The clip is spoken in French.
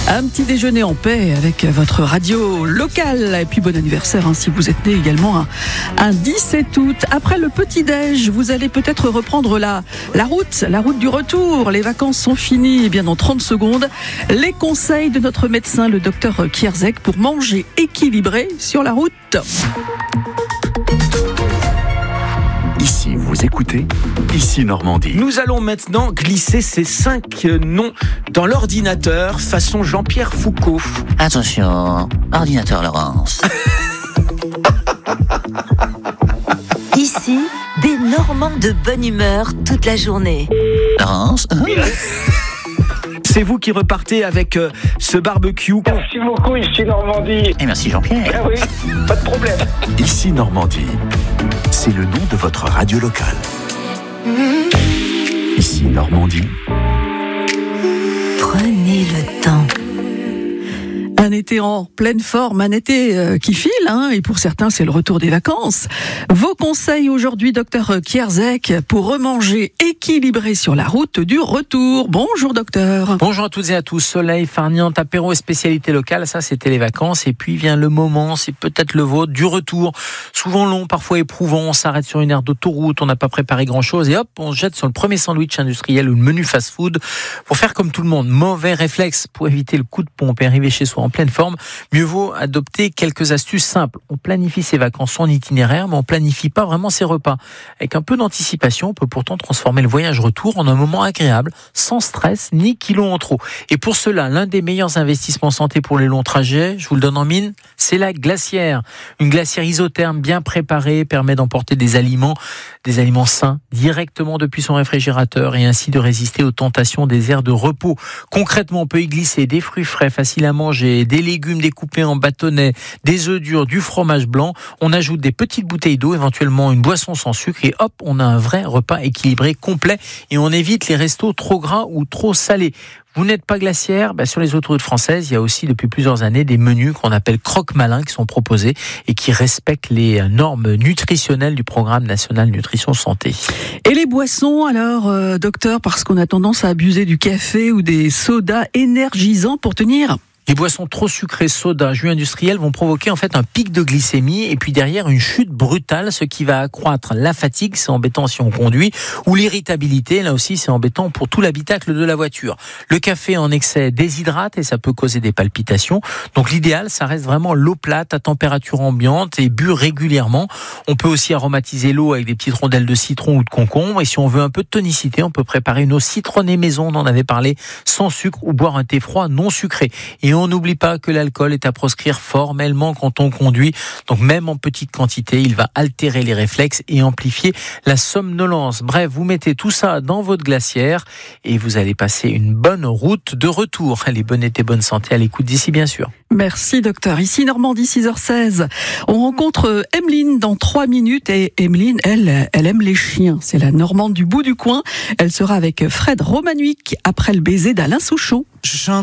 Un petit déjeuner en paix avec votre radio locale. Et puis bon anniversaire si vous êtes né également un 17 août. Après le petit-déj, vous allez peut-être reprendre la route du retour. Les vacances sont finies et bien dans 30 secondes. Les conseils de notre médecin, le docteur Kierzek, pour manger équilibré sur la route. Ici, vous écoutez, ici Normandie. Nous allons maintenant glisser ces 5 noms dans l'ordinateur façon Jean-Pierre Foucault. Attention, ordinateur Laurence. Ici, des Normands de bonne humeur toute la journée. Laurence, C'est vous qui repartez avec ce barbecue. Merci beaucoup, ici Normandie. et merci Jean-Pierre. Ah oui, pas de problème. Ici Normandie, c'est le nom de votre radio locale. Ici Normandie, Prenez le temps. Un été en pleine forme, un été qui file, et pour certains c'est le retour des vacances. Vos conseils aujourd'hui, docteur Kierzek, pour remanger équilibré sur la route du retour. Bonjour docteur. Bonjour à toutes et à tous. Soleil, farniente, apéro et spécialité locale, ça c'était les vacances. Et puis vient le moment, c'est peut-être le vôtre, du retour. Souvent long, parfois éprouvant, on s'arrête sur une aire d'autoroute, on n'a pas préparé grand-chose et hop, on se jette sur le premier sandwich industriel ou le menu fast-food pour faire comme tout le monde. Mauvais réflexe pour éviter le coup de pompe et arriver chez soi en pleine forme. Mieux vaut adopter quelques astuces simples. On planifie ses vacances, son itinéraire, mais on planifie pas vraiment ses repas. Avec un peu d'anticipation, on peut pourtant transformer le voyage retour en un moment agréable, sans stress ni kilos en trop. Et pour cela, l'un des meilleurs investissements santé pour les longs trajets, je vous le donne en mine, c'est la glacière. Une glacière isotherme bien préparée permet d'emporter des aliments sains directement depuis son réfrigérateur et ainsi de résister aux tentations des aires de repos. Concrètement, on peut y glisser des fruits frais faciles à manger, des légumes découpés en bâtonnets, des œufs durs, du fromage blanc. On ajoute des petites bouteilles d'eau, éventuellement une boisson sans sucre et hop, on a un vrai repas équilibré, complet et on évite les restos trop gras ou trop salés. Vous n'êtes pas glaciaire, sur les autoroutes françaises, il y a aussi depuis plusieurs années des menus qu'on appelle croque-malins qui sont proposés et qui respectent les normes nutritionnelles du programme national nutrition santé. Et les boissons alors, docteur, parce qu'on a tendance à abuser du café ou des sodas énergisants pour tenir. Les boissons trop sucrées, soda, jus industriels vont provoquer en fait un pic de glycémie et puis derrière une chute brutale, ce qui va accroître la fatigue, c'est embêtant si on conduit, ou l'irritabilité, là aussi c'est embêtant pour tout l'habitacle de la voiture. Le café en excès déshydrate et ça peut causer des palpitations. Donc l'idéal, ça reste vraiment l'eau plate à température ambiante et bu régulièrement. On peut aussi aromatiser l'eau avec des petites rondelles de citron ou de concombre et si on veut un peu de tonicité, on peut préparer une eau citronnée maison, on en avait parlé, sans sucre ou boire un thé froid non sucré. Et on n'oublie pas que l'alcool est à proscrire formellement quand on conduit. Donc même en petite quantité, il va altérer les réflexes et amplifier la somnolence. Bref, vous mettez tout ça dans votre glacière et vous allez passer une bonne route de retour. Allez, bonne été, bonne santé à l'écoute d'ici bien sûr. Merci docteur. Ici Normandie 6h16. On rencontre Emeline dans 3 minutes et Emeline, elle aime les chiens. C'est la Normande du bout du coin. Elle sera avec Fred Romanuik après le baiser d'Alain Souchon.